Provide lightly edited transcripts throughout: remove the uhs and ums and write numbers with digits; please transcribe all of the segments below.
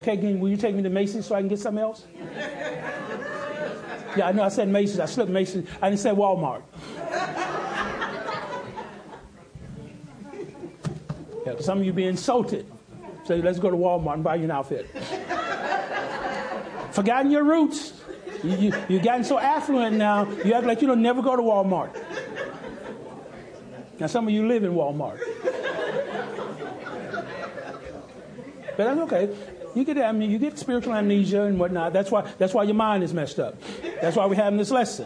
Okay, will you take me to Macy's so I can get something else? Yeah, I know I said Macy's. I slipped Macy's. I didn't say Walmart. Yeah, some of you be insulted. So let's go to Walmart and buy you an outfit. Forgotten your roots. You've gotten so affluent now, you act like you don't never go to Walmart. Now some of you live in Walmart. But that's okay. You get spiritual amnesia and whatnot. That's why your mind is messed up. That's why we're having this lesson.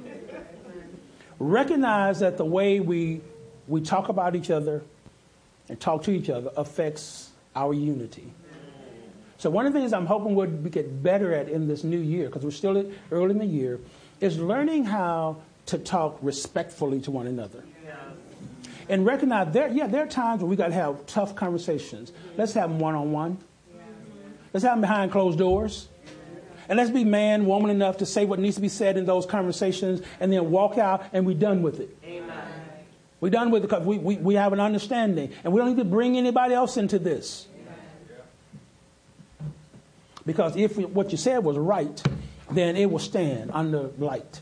Recognize that the way we talk about each other and talk to each other affects our unity. So one of the things I'm hoping we get better at in this new year, because we're still early in the year, is learning how to talk respectfully to one another. And recognize there are times where we got to have tough conversations. Let's have them one-on-one. Let's have them behind closed doors. And let's be man, woman enough to say what needs to be said in those conversations and then walk out and we're done with it. Amen. We're done with it because we have an understanding. And we don't need to bring anybody else into this. Because if what you said was right, then it will stand under light.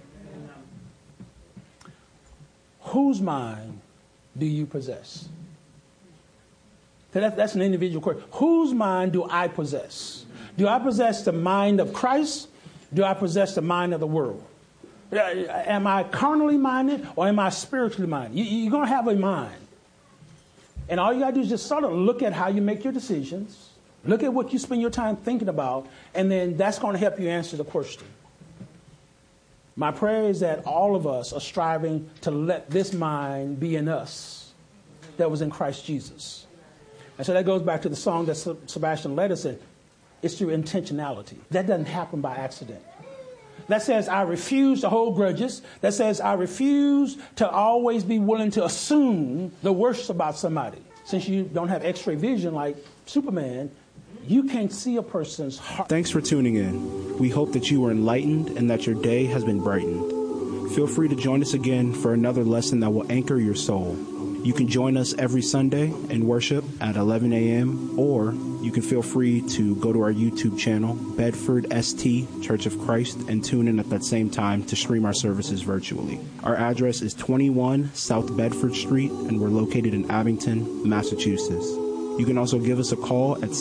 Whose mind do you possess? That's an individual question. Whose mind do I possess? Do I possess the mind of Christ? Do I possess the mind of the world? Am I carnally minded or am I spiritually minded? You're going to have a mind. And all you got to do is just sort of look at how you make your decisions. Look at what you spend your time thinking about. And then that's going to help you answer the question. My prayer is that all of us are striving to let this mind be in us that was in Christ Jesus. And so that goes back to the song that Sebastian led us in. It's through intentionality. That doesn't happen by accident. That says I refuse to hold grudges. That says I refuse to always be willing to assume the worst about somebody. Since you don't have x-ray vision like Superman, you can't see a person's heart. Thanks for tuning in. We hope that you were enlightened and that your day has been brightened. Feel free to join us again for another lesson that will anchor your soul. You can join us every Sunday in worship at 11 a.m. or you can feel free to go to our YouTube channel, Bedford ST Church of Christ, and tune in at that same time to stream our services virtually. Our address is 21 South Bedford Street, and we're located in Abington, Massachusetts. You can also give us a call at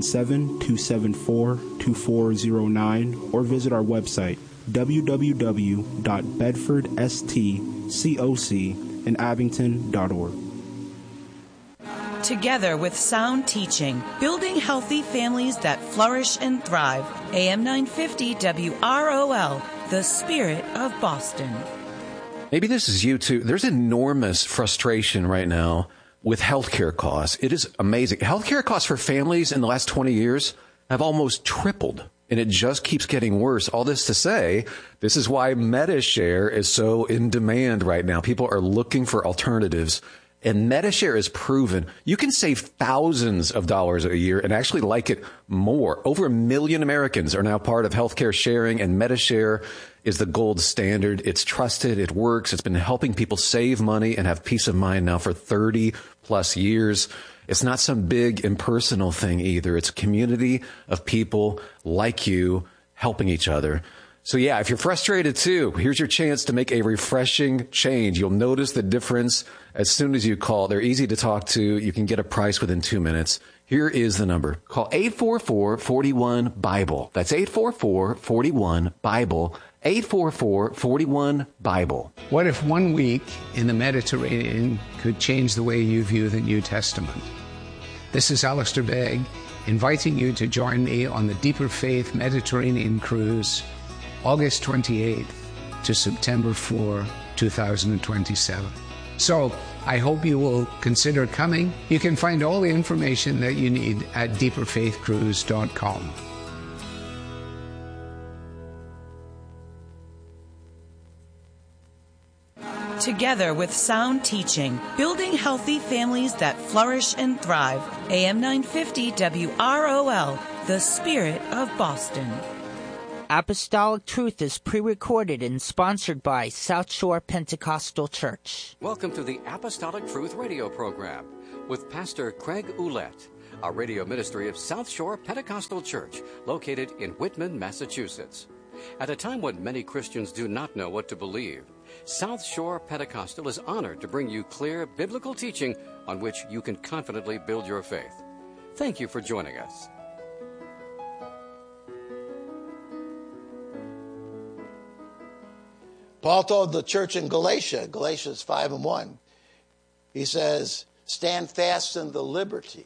617-274-2409 or visit our website, www.bedfordstcocabington.org. Together with sound teaching, building healthy families that flourish and thrive. AM 950 WROL, the spirit of Boston. Maybe this is you too. There's enormous frustration right now with healthcare costs. It is amazing. Healthcare costs for families in the last 20 years have almost tripled, and it just keeps getting worse. All this to say, this is why MediShare is so in demand right now. People are looking for alternatives, and MediShare is proven you can save thousands of dollars a year and actually like it more. Over 1 million Americans are now part of healthcare sharing, and MediShare is the gold standard. It's trusted. It works. It's been helping people save money and have peace of mind now for 30 plus years. It's not some big impersonal thing either. It's a community of people like you helping each other. So yeah, if you're frustrated too, here's your chance to make a refreshing change. You'll notice the difference as soon as you call. They're easy to talk to. You can get a price within 2 minutes. Here is the number. Call 844-41-BIBLE. That's 844-41-BIBLE. 844-41-BIBLE. What if 1 week in the Mediterranean could change the way you view the New Testament? This is Alistair Begg, inviting you to join me on the Deeper Faith Mediterranean Cruise, August 28th to September 4, 2027. So, I hope you will consider coming. You can find all the information that you need at deeperfaithcruise.com. Together with sound teaching, building healthy families that flourish and thrive. AM 950 WROL, the spirit of Boston. Apostolic Truth is pre-recorded and sponsored by South Shore Pentecostal Church. Welcome to the Apostolic Truth radio program with Pastor Craig Ouellette, a radio ministry of South Shore Pentecostal Church, located in Whitman, Massachusetts. At a time when many Christians do not know what to believe, South Shore Pentecostal is honored to bring you clear biblical teaching on which you can confidently build your faith. Thank you for joining us. Paul told the church in Galatia, Galatians 5:1, he says, stand fast in the liberty.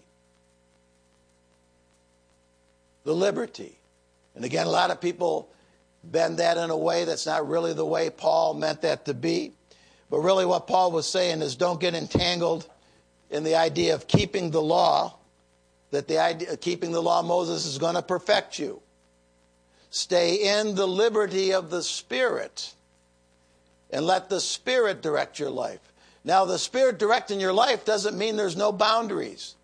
The liberty. And again, a lot of people bend that in a way that's not really the way Paul meant that to be. But really what Paul was saying is don't get entangled in the idea of keeping the law, that the idea of keeping the law of Moses is going to perfect you. Stay in the liberty of the Spirit and let the Spirit direct your life. Now, the Spirit directing your life doesn't mean there's no boundaries.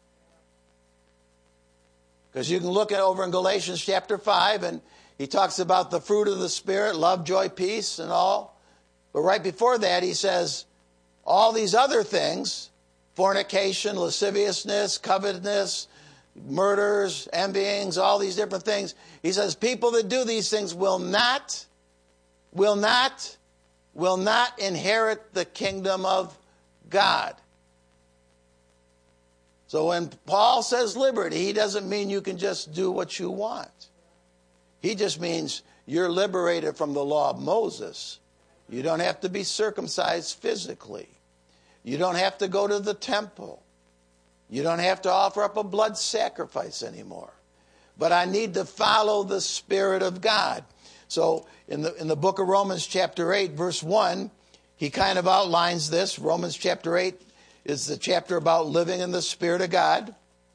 Because you can look at over in Galatians chapter 5, and he talks about the fruit of the Spirit, love, joy, peace, and all. But right before that, he says, all these other things, fornication, lasciviousness, covetousness, murders, envyings, all these different things. He says, people that do these things will not inherit the kingdom of God. So when Paul says liberty, he doesn't mean you can just do what you want. He just means you're liberated from the law of Moses. You don't have to be circumcised physically. You don't have to go to the temple. You don't have to offer up a blood sacrifice anymore. But I need to follow the Spirit of God. So in the book of Romans chapter 8, verse 1, he kind of outlines this. Romans chapter 8 is the chapter about living in the Spirit of God.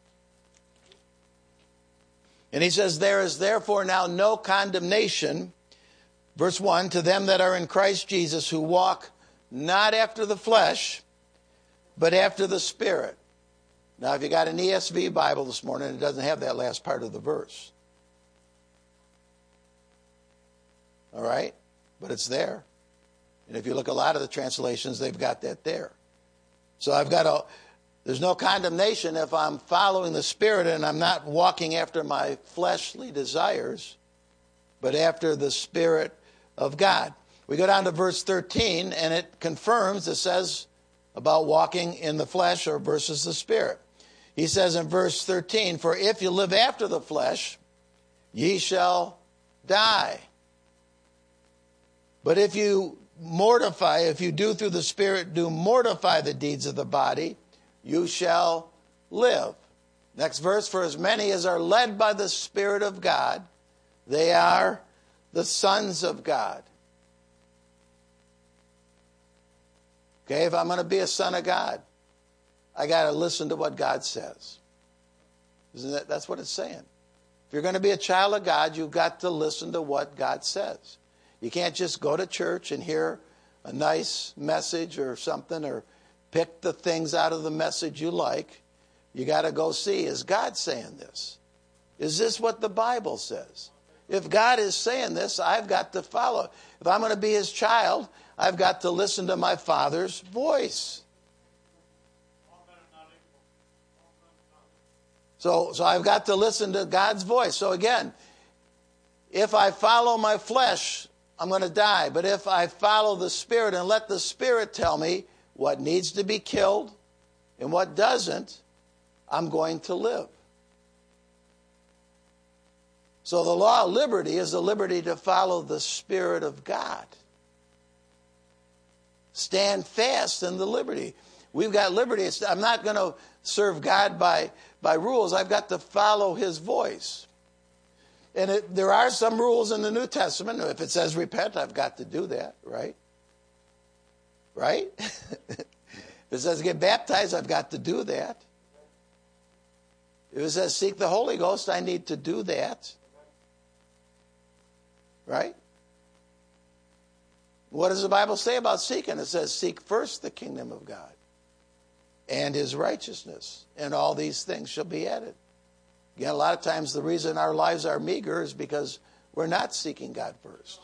And he says, there is therefore now no condemnation, verse 1, to them that are in Christ Jesus, who walk not after the flesh, but after the Spirit. Now, if you got an ESV Bible this morning, it doesn't have that last part of the verse. All right? But it's there. And if you look at a lot of the translations, they've got that there. So there's no condemnation if I'm following the Spirit and I'm not walking after my fleshly desires, but after the Spirit of God. We go down to verse 13, and it confirms, it says about walking in the flesh or versus the Spirit. He says in verse 13, for if you live after the flesh, ye shall die. But if you do through the Spirit, do mortify the deeds of the body, you shall live. Next verse, for as many as are led by the Spirit of God, they are the sons of God. Okay, if I'm going to be a son of God, I got to listen to what God says. That's what it's saying. If you're going to be a child of God, you've got to listen to what God says. You can't just go to church and hear a nice message or something, or pick the things out of the message you like. You got to go see, is God saying this? Is this what the Bible says? If God is saying this, I've got to follow. If I'm going to be his child, I've got to listen to my Father's voice. So I've got to listen to God's voice. So again, if I follow my flesh, I'm going to die. But if I follow the Spirit and let the Spirit tell me what needs to be killed and what doesn't, I'm going to live. So the law of liberty is the liberty to follow the Spirit of God. Stand fast in the liberty. We've got liberty. I'm not going to serve God by rules. I've got to follow his voice. And there are some rules in the New Testament. If it says repent, I've got to do that, right? Right? If it says get baptized, I've got to do that. If it says seek the Holy Ghost, I need to do that. Right? What does the Bible say about seeking? It says seek first the kingdom of God and his righteousness, and all these things shall be added. Again, a lot of times the reason our lives are meager is because we're not seeking God first.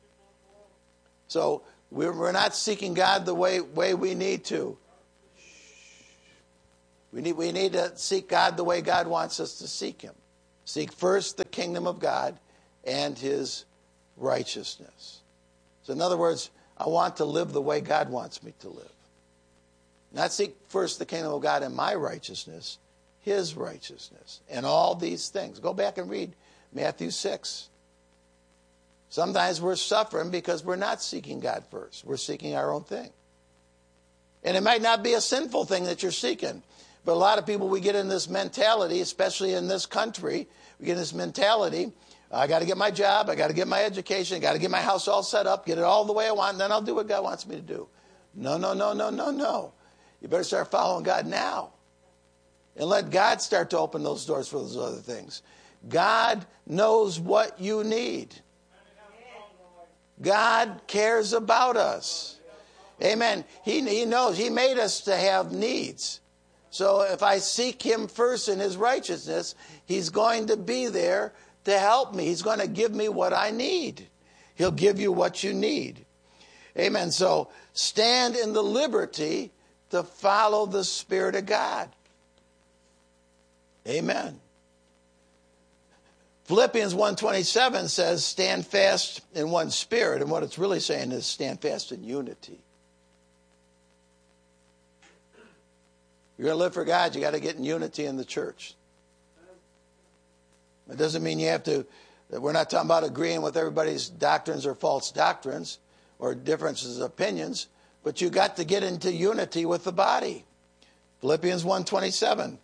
So we're not seeking God the way we need to. We need to seek God the way God wants us to seek him. Seek first the kingdom of God and his righteousness. So in other words, I want to live the way God wants me to live. Not seek first the kingdom of God and my righteousness, his righteousness. And all these things. Go back and read Matthew 6. Sometimes we're suffering because we're not seeking God first. We're seeking our own thing. And it might not be a sinful thing that you're seeking. But a lot of people, we get in this mentality, especially in this country, we get in this mentality, I got to get my job, I got to get my education, I got to get my house all set up, get it all the way I want, and then I'll do what God wants me to do. No. You better start following God now. And let God start to open those doors for those other things. God knows what you need. God cares about us. Amen. He knows. He made us to have needs. So if I seek him first in his righteousness, he's going to be there to help me. He's going to give me what I need. He'll give you what you need. Amen. So stand in the liberty to follow the Spirit of God. Amen. Philippians 1:27 says, stand fast in one spirit. And what it's really saying is stand fast in unity. You're going to live for God, you got to get in unity in the church. It doesn't mean you have to, we're not talking about agreeing with everybody's doctrines or false doctrines or differences of opinions, but you got to get into unity with the body. Philippians 1:27.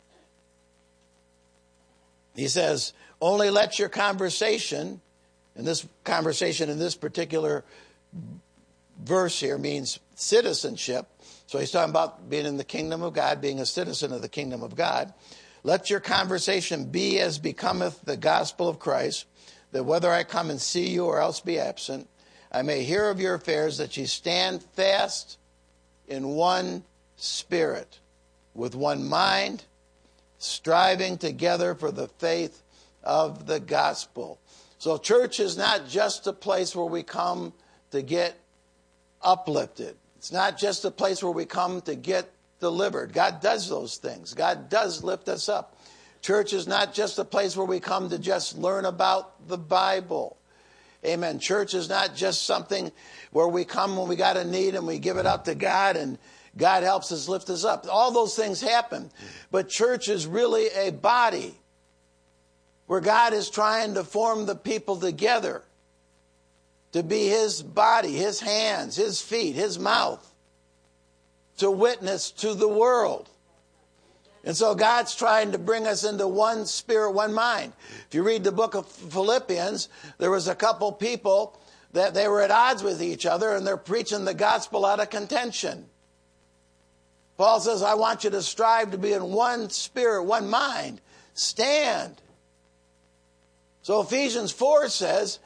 He says, only let your conversation, and this conversation in this particular verse here means citizenship. So he's talking about being in the kingdom of God, being a citizen of the kingdom of God. Let your conversation be as becometh the gospel of Christ, that whether I come and see you or else be absent, I may hear of your affairs, that ye stand fast in one spirit, with one mind, striving together for the faith of the gospel. So church is not just a place where we come to get uplifted. It's not just a place where we come to get delivered. God does those things. God does lift us up. Church is not just a place where we come to just learn about the Bible. Amen. Church is not just something where we come when we got a need and we give it up to God and God helps us lift us up. All those things happen. But church is really a body where God is trying to form the people together to be his body, his hands, his feet, his mouth, to witness to the world. And so God's trying to bring us into one spirit, one mind. If you read the book of Philippians, there was a couple people that they were at odds with each other and they're preaching the gospel out of contention. Paul says, I want you to strive to be in one spirit, one mind. Stand. So Ephesians 4 says,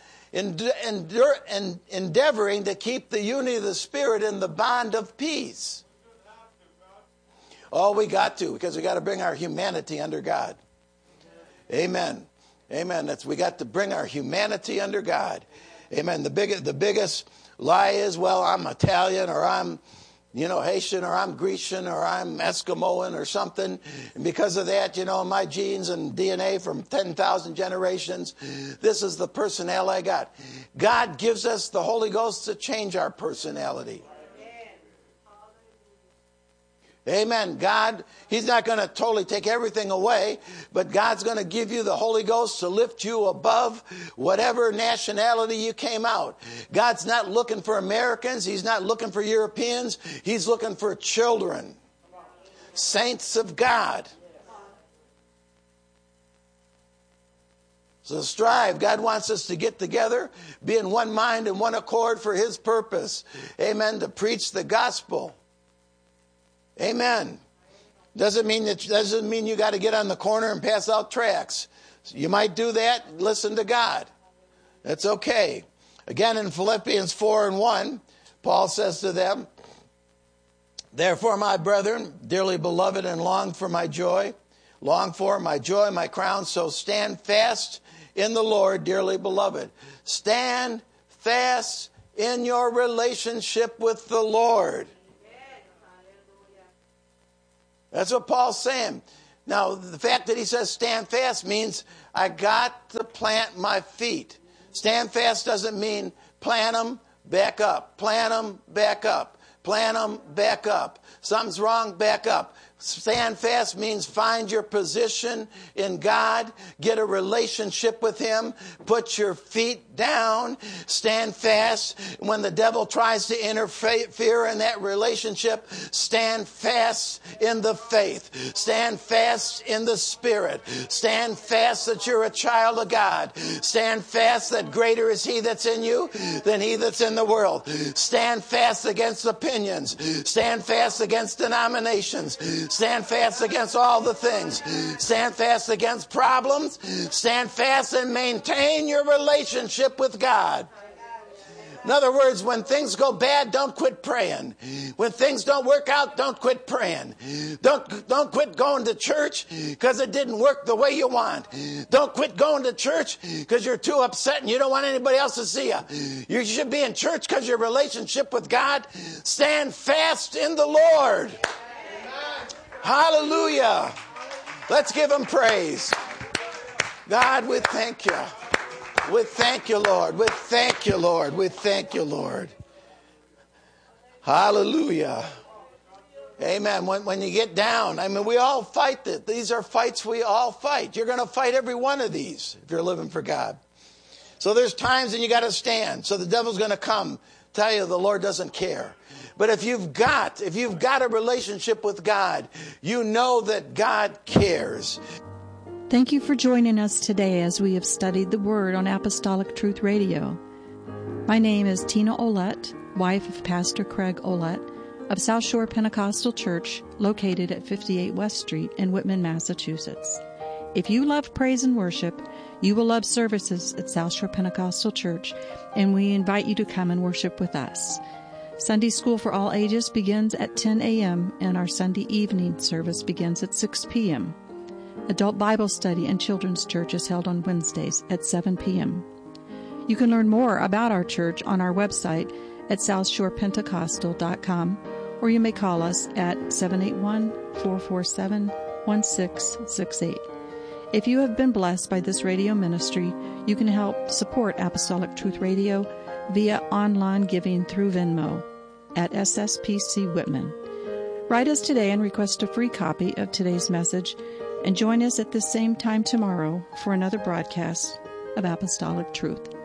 endeavoring to keep the unity of the Spirit in the bond of peace. Oh, we got to, because we got to bring our humanity under God. Amen. Amen. We got to bring our humanity under God. Amen. The biggest lie is, well, I'm Italian or I'm Haitian or I'm Grecian or I'm Eskimoan or something. And because of that, my genes and DNA from 10,000 generations, this is the personality I got. God gives us the Holy Ghost to change our personality. Amen. God, he's not going to totally take everything away, but God's going to give you the Holy Ghost to lift you above whatever nationality you came out. God's not looking for Americans. He's not looking for Europeans. He's looking for children, saints of God. So strive. God wants us to get together, be in one mind and one accord for his purpose. Amen. To preach the gospel. Amen. Doesn't mean you got to get on the corner and pass out tracts. You might do that. Listen to God. That's okay. Again, in Philippians 4:1, Paul says to them, therefore, my brethren, dearly beloved and long for my joy, my crown. So stand fast in the Lord, dearly beloved. Stand fast in your relationship with the Lord. That's what Paul's saying. Now, the fact that he says stand fast means I got to plant my feet. Stand fast doesn't mean plant them, back up. Plant them, back up. Plant them, back up. Something's wrong, back up. Stand fast means find your position in God, get a relationship with Him, put your feet down, stand fast. When the devil tries to interfere in that relationship, stand fast in the faith. Stand fast in the Spirit. Stand fast that you're a child of God. Stand fast that greater is He that's in you than he that's in the world. Stand fast against opinions. Stand fast against denominations. Stand fast against all the things. Stand fast against problems. Stand fast and maintain your relationship with God. In other words, when things go bad, don't quit praying. When things don't work out, don't quit praying. Don't quit going to church because it didn't work the way you want. Don't quit going to church because you're too upset and you don't want anybody else to see you. You should be in church because your relationship with God. Stand fast in the Lord. Hallelujah. Let's give Him praise. God, we thank you. We thank you, Lord. We thank you, Lord. We thank you, Lord. Hallelujah. Amen. When you get down, I mean, we all fight this. These are fights we all fight. You're going to fight every one of these if you're living for God. So there's times when you got to stand. So the devil's going to come, tell you the Lord doesn't care. But if you've got a relationship with God, you know that God cares. Thank you for joining us today as we have studied the Word on Apostolic Truth Radio. My name is Tina Olette, wife of Pastor Craig Olette of South Shore Pentecostal Church, located at 58 West Street in Whitman, Massachusetts. If you love praise and worship, you will love services at South Shore Pentecostal Church, and we invite you to come and worship with us. Sunday School for all ages begins at 10 a.m., and our Sunday evening service begins at 6 p.m. Adult Bible Study and Children's Church is held on Wednesdays at 7 p.m. You can learn more about our church on our website at southshorepentecostal.com, or you may call us at 781-447-1668. If you have been blessed by this radio ministry, you can help support Apostolic Truth Radio via online giving through Venmo at SSPC Whitman. Write us today and request a free copy of today's message, and join us at the same time tomorrow for another broadcast of Apostolic Truth.